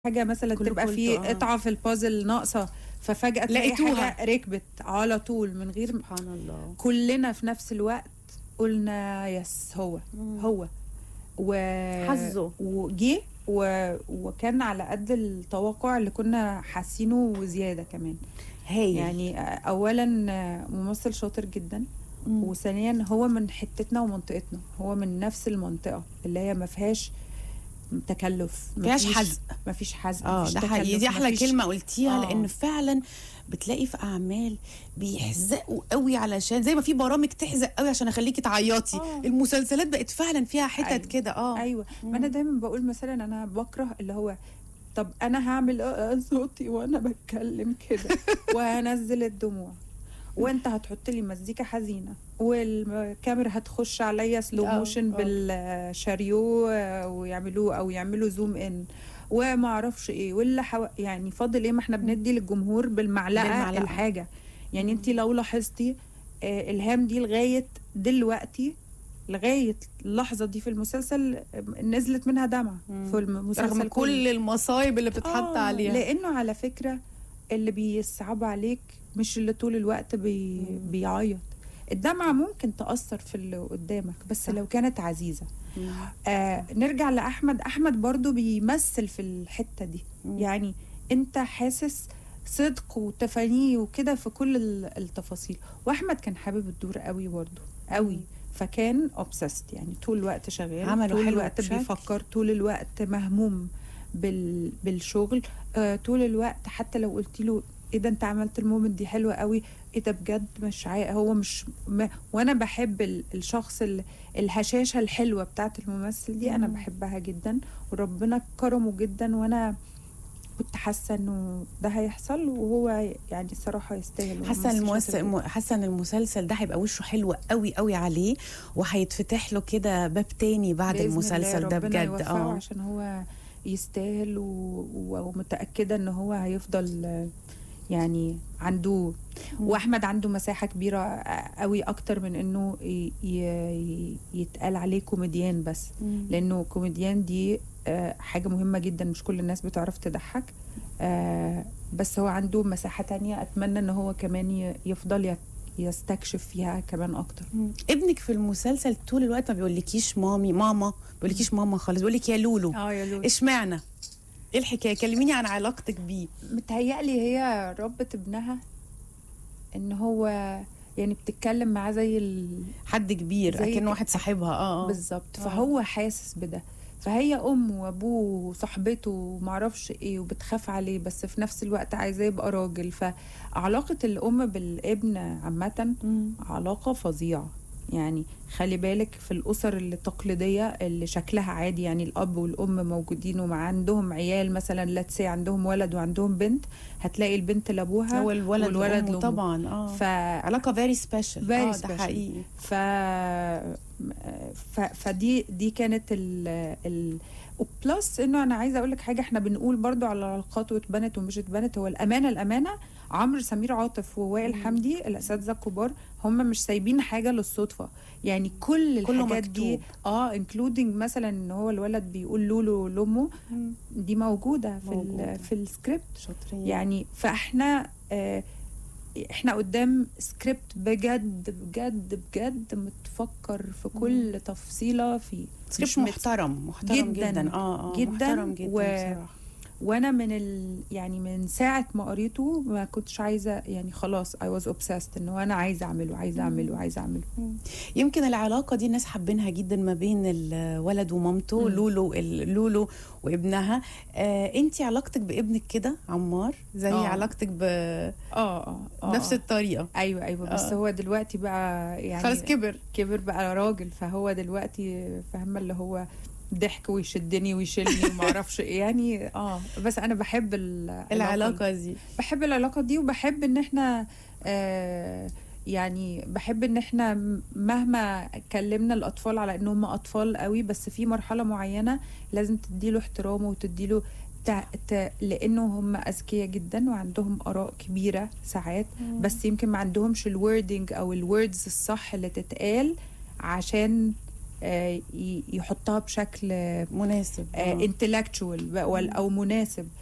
حاجه مثلا كله تبقى في قطعه في البازل ناقصه، ففجاه تلاقي لقيتوها. حاجه ركبت على طول من غير سبحان الله. كلنا في نفس الوقت قلنا يس هو و حظه. وجي وكان على قد التوقع اللي كنا حاسينه وزياده كمان. هايل. يعني اولا ممثل شاطر جدا، وثانيا هو من حتتنا ومنطقتنا، هو من نفس المنطقه اللي هي ما فيهاش تكلف، ما فيهاش حزق. ما فيش حزق، ده حقيقي، دي احلى كلمه قلتيها. لان فعلا بتلاقي في اعمال بيحزقوا قوي علشان زي ما في برامج تحزق قوي عشان اخليكي تعيطي. المسلسلات بقت فعلا فيها حتت كده. ايوه. ما انا دايما بقول مثلا انا بكره اللي هو طب انا هعمل صوتي وانا بتكلم كده وهنزل الدموع، وانت هتحط لي مزيكا حزينه والكاميرا هتخش عليا سلو موشن بالشاريو ويعملوه او يعملوا زوم ان وما اعرفش ايه واللي يعني فاضل ايه؟ ما احنا بندي للجمهور بالمعلقه الحاجه. يعني انت لو لاحظتي الهام دي لغايه دلوقتي، لغايه اللحظه دي في المسلسل نزلت منها دمعه في المسلسل رغم كل المصايب اللي بتتحط عليها. لانه على فكره اللي بيصعب عليك مش اللي طول الوقت بيعيط. الدمعة ممكن تأثر في اللي قدامك بس لو كانت عزيزة. نرجع لأحمد. أحمد برضو بيمثل في الحتة دي. يعني أنت حاسس صدق وتفانيه وكده في كل التفاصيل، وأحمد كان حابب الدور قوي برضو قوي، فكان obsessed يعني طول الوقت شغال، طول الوقت بيفكر، طول الوقت مهموم بالشغل، طول الوقت. حتى لو قلت له ايه ده انت عملت المومنت دي حلوه قوي، ايه ده بجد مش هو مش وانا بحب الشخص الهشاشه الحلوه بتاعت الممثل دي. انا بحبها جدا وربنا كرمه جدا، وانا كنت حاسه انه ده هيحصل، وهو يعني الصراحه يستاهل. حاسه ان المسلسل ده هيبقى وشه حلو قوي قوي عليه، وهيتفتح له كده باب تاني بعد المسلسل ده بجد. عشان هو يستاهل ومتاكده ان هو هيفضل يعني عنده واحمد عنده مساحه كبيره قوي اكتر من انه يتقال عليه كوميديان بس. لانه كوميديان دي حاجه مهمه جدا، مش كل الناس بتعرف تضحك، بس هو عنده مساحه تانية اتمنى ان هو كمان يفضل يستكشف فيها كمان اكتر. ابنك في المسلسل طول الوقت ما بيقولكيش ماما، ما بيقولكيش ماما خالص، بيقولك يا لولو. يا لولو. اشمعنى؟ ايه الحكايه؟ كلميني عن علاقتك بيه. متهيألي هي ربت ابنها ان هو يعني بتتكلم معاه زي حد كبير، اكنه واحد صاحبها. بالظبط. فهو حاسس بده، فهي امه وابوه وصاحبته ومعرفش ايه وبتخاف عليه، بس في نفس الوقت عايزاه يبقى راجل. فعلاقه الام بالابن عامه علاقه فظيعه. يعني خلي بالك في الأسر التقليدية اللي شكلها عادي، يعني الأب والأم موجودين ومع عندهم عيال مثلا، لاتسي عندهم ولد وعندهم بنت، هتلاقي البنت لأبوها والولد لأمه طبعا. علاقة very special. ده حقيقي. فدي كانت وبلس انه انا عايزه اقول لك حاجه، احنا بنقول برضو على العلاقات واتبنت ومش اتبنت. هو الامانه عمرو سمير عاطف ووائل حمدي الاساتذه الكبار هم مش سايبين حاجه للصدفه. يعني كل الحاجات دي انكلودنج مثلا ان هو الولد بيقول لولو لامه، دي موجوده في السكريبت. شاطرين. يعني فاحنا احنا قدام سكريبت بجد بجد بجد متفكر في كل تفصيله فيه. سكريبت محترم جدا جدا محترم جدا وانا يعني من ساعه ما قريته ما كنتش عايزه، يعني خلاص I was obsessed انه انا عايزه اعمله. يمكن العلاقه دي الناس حابينها جدا ما بين الولد ومامته. لولو وابنها. انتي علاقتك بابنك كده عمار زي علاقتك نفس الطريقه. ايوه بس هو دلوقتي بقى يعني خلاص كبر بقى راجل، فهو دلوقتي فاهمه اللي هو ضحك ويشدني ويشيلني وما اعرفش ايه يعني. بس انا بحب العلاقه دي، بحب العلاقه دي، وبحب ان احنا يعني بحب ان احنا مهما كلمنا الاطفال على انهم اطفال قوي، بس في مرحله معينه لازم تديله احترامه وتديله لانه هم اذكياء جدا وعندهم اراء كبيره ساعات، بس يمكن ما عندهمش الوردنج او الوردز الصح اللي تتقال عشان يحطها بشكل مناسب intellectual او مناسب.